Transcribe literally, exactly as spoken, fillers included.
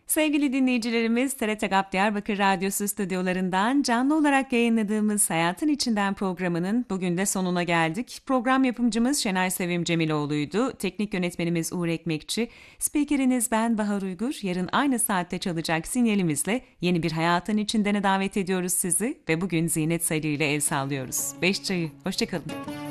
Sevgili dinleyicilerimiz, T R T GAP Diyarbakır Radyosu stüdyolarından canlı olarak yayınladığımız Hayatın İçinden programının bugün de sonuna geldik. Program yapımcımız Şenay Sevim Cemiloğlu'ydu. Teknik yönetmenimiz Uğur Ekmekçi. Spikeriniz ben Bahar Uygur. Yarın aynı saatte çalacak sinyalimizle yeni bir Hayatın İçinden'e davet ediyoruz sizi ve bugün Zinet Salih ile el sallıyoruz. Beş çayı, hoşçakalın.